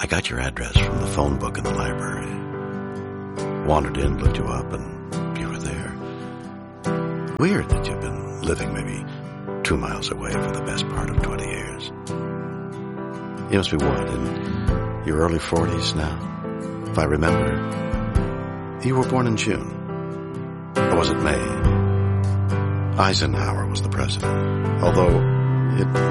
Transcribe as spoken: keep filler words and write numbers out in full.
I got your address from the phone book in the library. Wandered in, looked you up, and you were there. Weird that you've been living maybe two miles away for the best part of twenty years. You must be what, in your early forties now? If I remember, you were born in June. Or was it May? Eisenhower was the president, although it